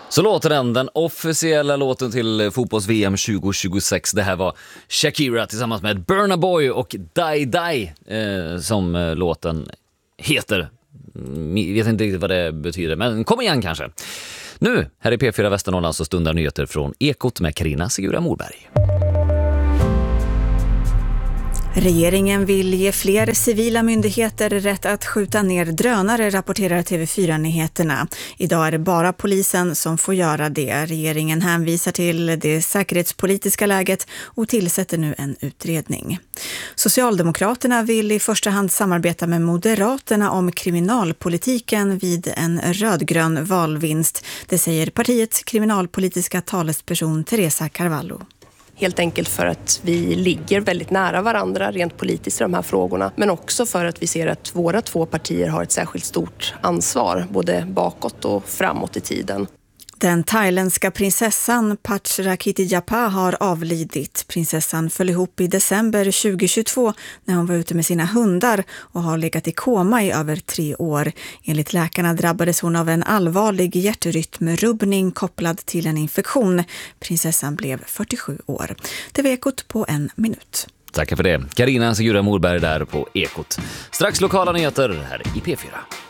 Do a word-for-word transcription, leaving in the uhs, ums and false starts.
Så låter den, den officiella låten till fotbolls-V M tjugo tjugosex. Det här var Shakira tillsammans med Burna Boy och Die Die eh, som eh, låten heter. Jag vet inte riktigt vad det betyder, men kom igen kanske. Nu, här i P fyra Västernorrland så stundar nyheter från Ekot med Carina Sigura Morberg. Regeringen vill ge fler civila myndigheter rätt att skjuta ner drönare, rapporterar T V fyra-nyheterna. Idag är det bara polisen som får göra det. Regeringen hänvisar till det säkerhetspolitiska läget och tillsätter nu en utredning. Socialdemokraterna vill i första hand samarbeta med Moderaterna om kriminalpolitiken vid en rödgrön valvinst. Det säger partiets kriminalpolitiska talesperson Teresa Carvalho. Helt enkelt för att vi ligger väldigt nära varandra rent politiskt i de här frågorna. Men också för att vi ser att våra två partier har ett särskilt stort ansvar. Både bakåt och framåt i tiden. Den thailändska prinsessan Pachrakitijapa har avlidit. Prinsessan föll ihop i december tjugohundratjugotvå när hon var ute med sina hundar och har legat i koma i över tre år. Enligt läkarna drabbades hon av en allvarlig hjärtrytmrubbning kopplad till en infektion. Prinsessan blev fyrtiosju år. Det var Ekot på en minut. Tack för det. Carina Sigura Morberg där på Ekot. Strax lokala nyheter här i P fyra.